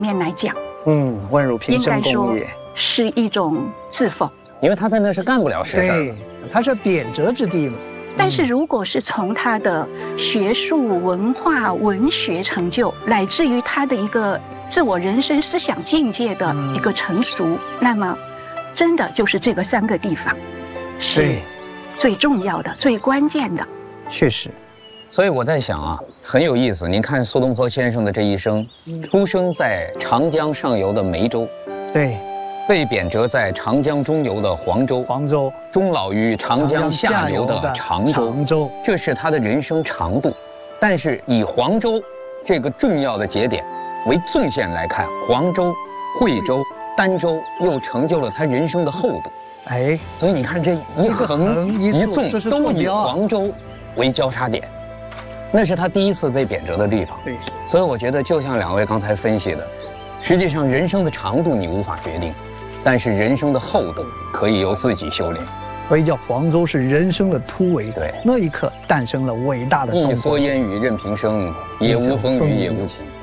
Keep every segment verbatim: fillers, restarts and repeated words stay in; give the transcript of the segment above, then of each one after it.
面来讲， 嗯，问汝平生功也， 是一种自讽， 因为他在那是干不了实事， 对，他是贬谪之地嘛。 但是如果是从他的学术、文化、文学成就，乃至于他的一个自我人生思想境界的一个成熟，嗯、那么真的就是这个三个地方是最重要的、最关键的。 确实。 所以我在想啊，很有意思。您看苏东坡先生的这一生，出生在长江上游的梅州， 对， 被贬谪在长江中游的黄州， 黄州， 终老于长江下游的常州， 常州， 这是他的人生长度。但是以黄州这个重要的节点为纵线来看，黄州、惠州、儋州又成就了他人生的厚度。 哎， 所以你看这一横一纵都以黄州为交叉点。那是他第一次被贬谪的地方， 对， 所以我觉得就像两位刚才分析的，实际上人生的长度你无法决定，但是人生的厚度可以由自己修炼。 所以叫黄州是人生的突围， 对， 那一刻诞生了伟大的东坡。 一蓑烟雨任平生，也无风雨也无晴。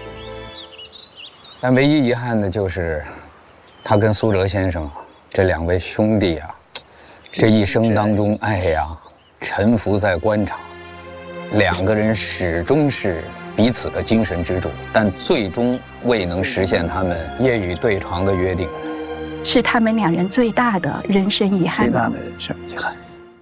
但唯一遗憾的就是，他跟苏辙先生这两位兄弟啊，这一生当中，哎呀，沉浮在官场。两个人始终是彼此的精神支柱，但最终未能实现他们夜雨对床的约定， 是他们两人最大的人生遗憾。 最大的人生遗憾。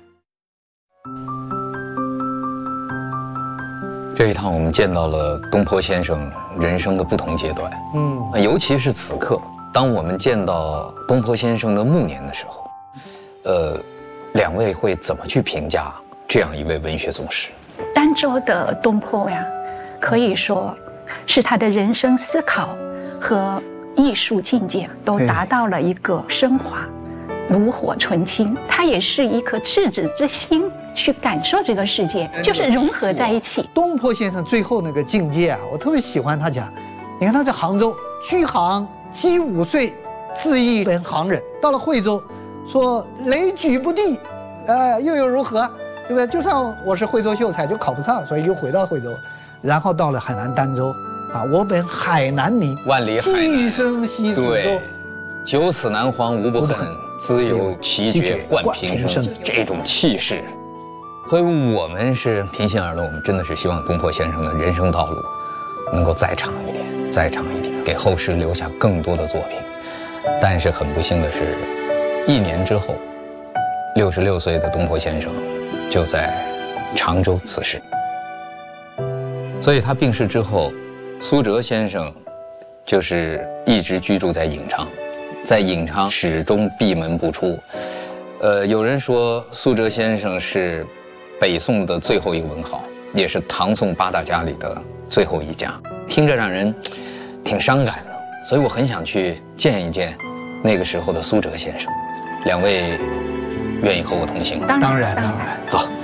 这一趟我们见到了东坡先生人生的不同阶段，嗯，尤其是此刻，当我们见到东坡先生的暮年的时候，呃，两位会怎么去评价这样一位文学宗师？ 儋州的东坡呀，可以说是他的人生思考和艺术境界都达到了一个升华，炉火纯青。他也是一颗赤子之心去感受这个世界，就是融合在一起。 东坡先生最后那个境界啊，我特别喜欢他讲，你看他在杭州居行积五岁，自缢本行人，到了惠州，说雷举不第，呃，又有如何？对不对？就算我是惠州秀才，就考不上，所以又回到惠州，然后到了海南儋州，啊，我本海南民， 万里海南寄生西蜀州， 九此南黄无不恨，自有奇绝冠平生。这种气势，所以我们是平心而论，我们真的是希望东坡先生的人生道路能够再长一点，再长一点，给后世留下更多的作品。但是很不幸的是，一年之后，六十六岁的东坡先生就在常州辞世。所以他病逝之后，苏辙先生就是一直居住在颍昌，在颍昌始终闭门不出。呃，有人说苏辙先生是北宋的最后一个文豪，也是唐宋八大家里的最后一家，听着让人挺伤感的。所以我很想去见一见那个时候的苏辙先生。两位愿意和我同行吗？ 当然， 当然， 当然。 好。